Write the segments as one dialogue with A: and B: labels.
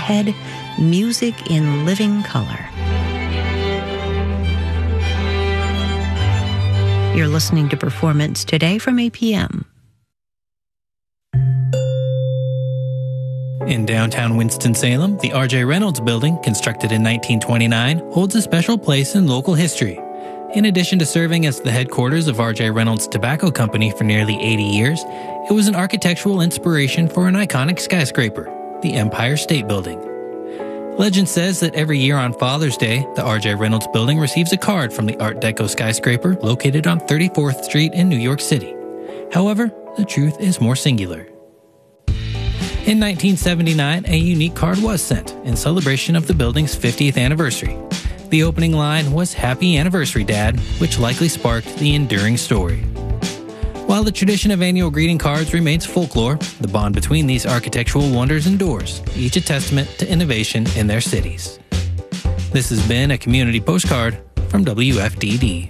A: ahead, music in living color. You're listening to Performance Today from APM.
B: In downtown Winston-Salem, the R.J. Reynolds Building, constructed in 1929, holds a special place in local history. In addition to serving as the headquarters of R.J. Reynolds Tobacco Company for nearly 80 years, it was an architectural inspiration for an iconic skyscraper, the Empire State Building. Legend says that every year on Father's Day, the R.J. Reynolds Building receives a card from the Art Deco skyscraper located on 34th Street in New York City. However, the truth is more singular. In 1979, a unique card was sent in celebration of the building's 50th anniversary. The opening line was "Happy Anniversary, Dad," which likely sparked the enduring story. While the tradition of annual greeting cards remains folklore, the bond between these architectural wonders endures, each a testament to innovation in their cities. This has been a community postcard from WFDD.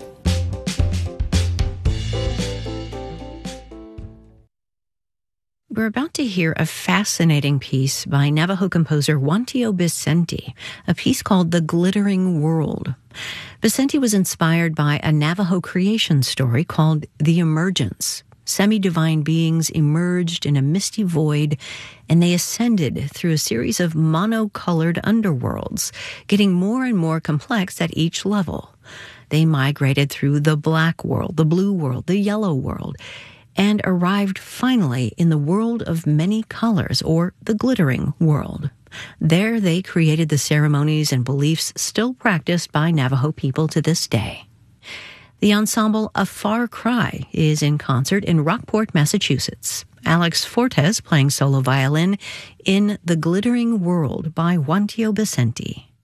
A: We're about to hear a fascinating piece by Navajo composer Wantio Bisenti, a piece called The Glittering World. Bisenti was inspired by a Navajo creation story called The Emergence. Semi-divine beings emerged in a misty void, and they ascended through a series of mono-colored underworlds, getting more and more complex at each level. They migrated through the black world, the blue world, the yellow world, and arrived finally in the world of many colors, or the glittering world. There they created the ceremonies and beliefs still practiced by Navajo people to this day. The ensemble A Far Cry is in concert in Rockport, Massachusetts. Alex Fortes playing solo violin in The Glittering World by Wantio Bisenti.